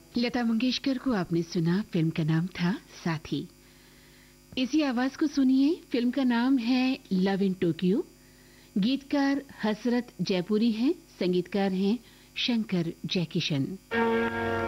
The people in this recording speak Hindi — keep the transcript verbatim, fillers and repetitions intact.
लता मंगेशकर को आपने सुना, फिल्म का नाम था साथी। इसी आवाज को सुनिए, फिल्म का नाम है लव इन टोक्यो। गीतकार हसरत जयपुरी हैं, संगीतकार हैं शंकर जयकिशन।